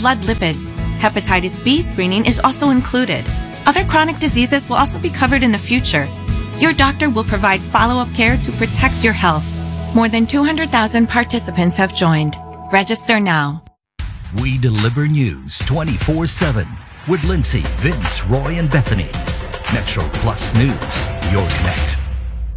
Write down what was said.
blood lipids. Hepatitis B screening is also included. Other chronic diseases will also be covered in the future. Your doctor will provide follow-up care to protect your health. More than 200,000 participants have joined. Register now. We deliver news 24/7 with Lindsay, Vince, Roy, and Bethany. Metro Plus News, your connect.